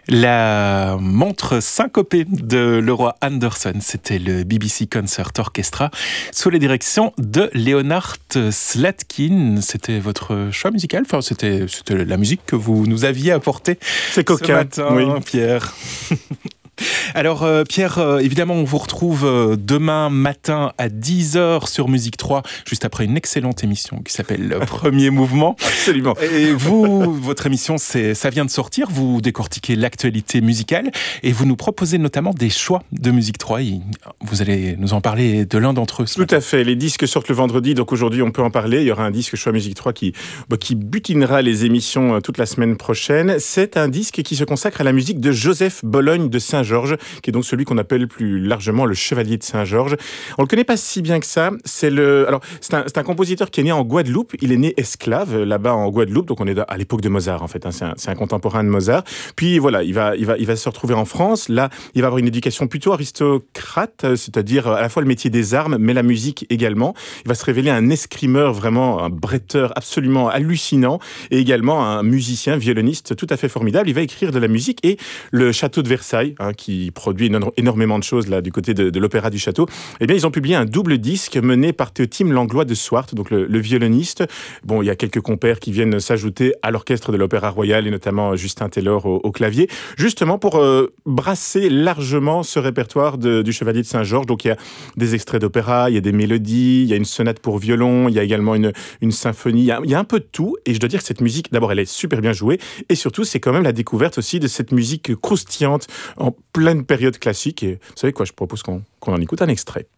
La montre syncopée de Leroy Anderson, c'était le BBC Concert Orchestra sous la direction de Leonard Slatkin. C'était votre choix musical, enfin c'était la musique que vous nous aviez apportée ce matin, oui. Pierre. Alors Pierre, évidemment on vous retrouve demain matin à 10h sur Musique 3, juste après une excellente émission qui s'appelle Premier Mouvement. Absolument. Et vous, votre émission, ça vient de sortir, vous décortiquez l'actualité musicale et vous nous proposez notamment des choix de Musique 3. Et vous allez nous en parler de l'un d'entre eux. Tout à fait, les disques sortent le vendredi, donc aujourd'hui on peut en parler. Il y aura un disque Choix Musique 3 qui butinera les émissions toute la semaine prochaine. C'est un disque qui se consacre à la musique de Joseph Bologne de Saint-Georges, qui est donc celui qu'on appelle plus largement le Chevalier de Saint-Georges. On le connaît pas si bien que ça. C'est un compositeur qui est né en Guadeloupe. Il est né esclave là-bas en Guadeloupe, donc on est à l'époque de Mozart en fait. C'est un contemporain de Mozart. Puis voilà, il va se retrouver en France. Là, il va avoir une éducation plutôt aristocrate, c'est-à-dire à la fois le métier des armes, mais la musique également. Il va se révéler un escrimeur, vraiment un bretteur absolument hallucinant, et également un musicien, violoniste tout à fait formidable. Il va écrire de la musique, et le Château de Versailles, qui produit énormément de choses là du côté de l'Opéra du Château, eh bien ils ont publié un double disque mené par Théotime Langlois de Swart, donc le violoniste. Bon, il y a quelques compères qui viennent s'ajouter à l'orchestre de l'Opéra Royal, et notamment Justin Taylor au clavier, justement pour brasser largement ce répertoire du Chevalier de Saint-Georges. Donc il y a des extraits d'opéra, il y a des mélodies, il y a une sonate pour violon, il y a également une symphonie, il y a un peu de tout. Et je dois dire que cette musique, d'abord, elle est super bien jouée, et surtout, c'est quand même la découverte aussi de cette musique croustillante en pleine période classique. Et vous savez quoi, je propose qu'on en écoute un extrait.